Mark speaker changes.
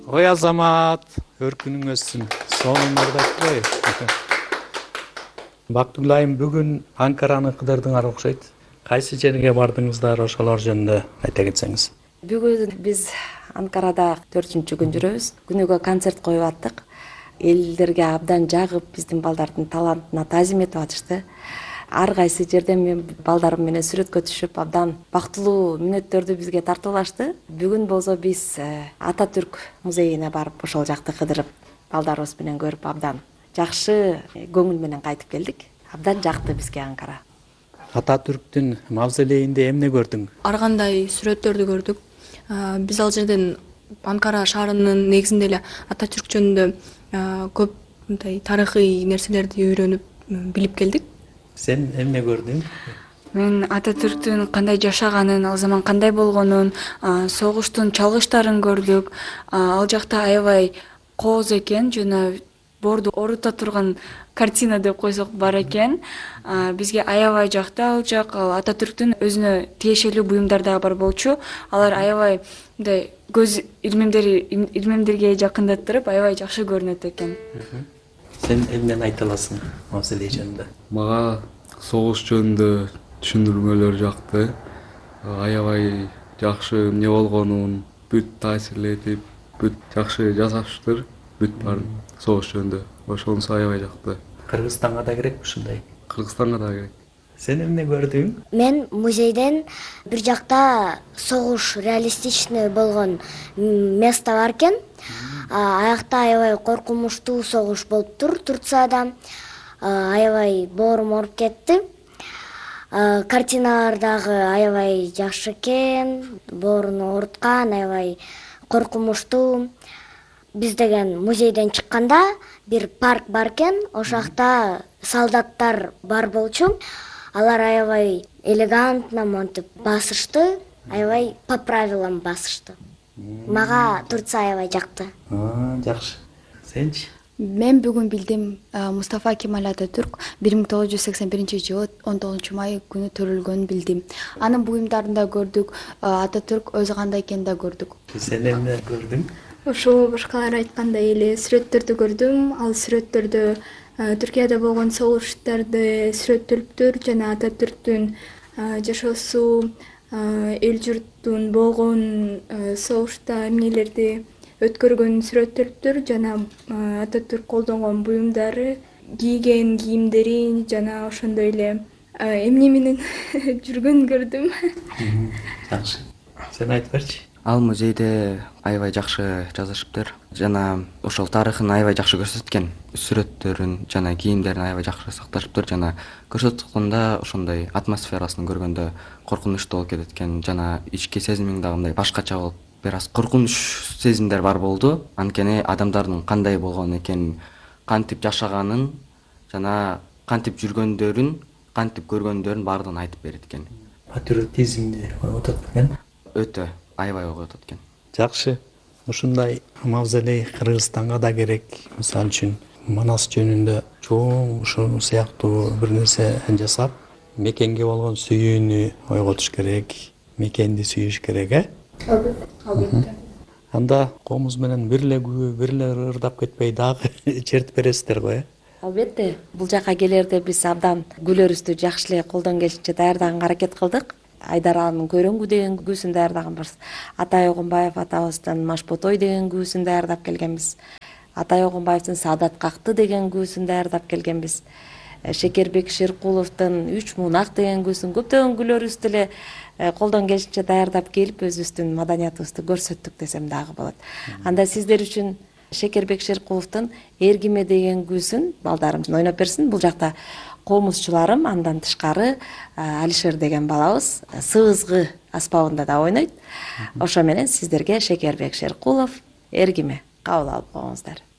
Speaker 1: Ой Азамат, өркүнүң өссүн. Сонун ырдайт. Бактыгүлайым, бүгүн Анкараны кыдырдыңар окшойт. Кайсы жерге бардыңыздар, ошолор жөнүндө айта кетсеңиз.
Speaker 2: Бүгүн биз Анкарада 4-күн жүрөбүз. Күнүгө концерт коюп аттык. Элдерге абдан жагып, биздин балдардын талантына таазим этип атышты. Ар кайсы жерден мен балдарым менен сүрөткө түшүп, абдан бактылуу мүнөттөрдү бизге тартуулашты. Бүгүн болсо биз Ататүрк музейине барып, ошол жакты кыдырып, балдарыбыз менен көрүп, абдан жакшы көңүл менен кайтып келдик. Абдан жакты бизге Анкара.
Speaker 1: Ататүрктүн мавзолейинде эмне көрдүң?
Speaker 3: Ар кандай сүрөттөрдү көрдүк. Биз ал жерден Анкара шаарынын негизинде эле Ататүрк жөнүндө көп мындай тарыхый нерселерди үйрөнүп, билип келдик.
Speaker 1: Сен эмне көрдүң?
Speaker 4: Мен Ататүрктүн кандай жашаганын, ал заман кандай болгонун, согуштун чалгыштарын көрдүк. Ал жакта аябай кооз экен, жана боорду оорута турган картина деп койсок бар экен. Бизге аябай жакты ал жак. Ататүрктүн өзүнө тиешелүү буюмдар дагы бар болчу. Алар аябай мындай көз ирмемдерге жакындаттырып, аябай жакшы көрүнөт экен.
Speaker 1: Сен эмнени айта аласың мавзолей жөнүндө?
Speaker 5: Мага согуш жөнүндө түшүндүрмөлөр жакты. Аябай жакшы эмне болгонун бүт таасирлетип, бүт жакшы жасаштыр, бүт баарын согуш жөнүндө. Ошонусу аябай жакты.
Speaker 1: Кыргызстанга да керекпи ушундай?
Speaker 5: Кыргызстанга да керек.
Speaker 1: Сен эмне көрдүң?
Speaker 6: Мен музейден бир жакта согуш реалистичный болгон место бар экен. Аякта аябай коркунучтуу согуш болуптур Турцияда. Аябай боорум ооруп кетти. Картиналар дагы аябай жакшы экен, бооруну ооруткан, аябай коркунучтуу. Биз деген музейден чыкканда бир парк бар экен, ошол жакта солдаттар бар болчу. Алар аябай элегантно монтип басышты, аябай по правилам басышты. Мага Турция аябай жакты.
Speaker 1: Жакшы. Сенчи?
Speaker 7: Мен бүгүн билдим, Мустафа Кемал Ататүрк 1981-жылы 19 май күнү төрөлгөнүн билдим. Анын буюмдарында көрдүк, Ататүрк өзү кандай экенин да көрдүк.
Speaker 1: Сен эмне көрдүң?
Speaker 8: Ошол башкалар айткандай эле сүрөттөрдү көрдүм. Ал сүрөттөрдө Түркияда болгон согуштарды сүрөттөлүптүр жана Ататүрктүн жашоосу, эл журттун болгон согушта эмнелерди өткөргөнүн сүрөттөлүптүр жана Ататүрк колдонгон буюмдары, кийген кийимдери жана ошондой эле эмне менен жүргөнүн көрдүм.
Speaker 1: Жакшы. Сен айтып берчи.
Speaker 9: Ал музейде аябай жакшы жазышыптыр жана ошол тарыхын аябай жакшы көрсөткөн. Сүрөттөрүн жана кийимдерин аябай жакшы сакташыптыр жана көрсөткөндө ошондой атмосферасын көргөндө коркунучтуу болуп кетет экен жана ички сезимиң дагы мындай башкача болуп, бир аз коркунуч сезимдер бар болду. Анткени адамдардын кандай болгон экенин, кантип жашаганын жана кантип жүргөндөрүн, кантип көргөндөрүн баардыгын айтып берет экен.
Speaker 1: Патриотизмди ойготот экен.
Speaker 9: Өтө аябай ойготот экен.
Speaker 1: Жакшы. Ушундай мавзолей Кыргызстанга да керек. Мисалы үчүн Манас жөнүндө чоң ушул сыяктуу бир нерсе жасап, мекенге болгон сүйүүнү ойготуш керек, мекенди сүйүш керек,
Speaker 8: Албетте.
Speaker 1: Анда комуз менен бир эле ырдап кетпей дагы чертип бересиздер го,
Speaker 2: Албетте, бул жака келерде биз абдан күлөрүбүздү жакшы эле колдон келишинче даярдаганга аракет кылдык. Айдар аанын көрөңгү деген күбөсүн даярдаганбыз. Атай Огунбаев атабыздын Машботой деген күбөсүн даярдап келгенбиз. Атай Огунбаевдин Саадат какты деген күбөсүн даярдап келгенбиз. Шекербек Шеркуловдун Үч мунак деген күбөсүн көптөгөн күлөрүбүздү эле колдон келишинче даярдап келип өзүбүздүн маданиятыбызды көрсөттүк десем дагы болот. Анда сиздер үчүн Шекербек Шеркуловдун Эргиме деген күбөсүн балдарым ойноп берсин. Бул жакта комузчуларым, андан тышкары Алишер деген балабыз сыбызгы аспабында да ойнойт. Ошо менен сиздерге Шекербек Шеркулов Эргиме кабыл алып коюңуздар.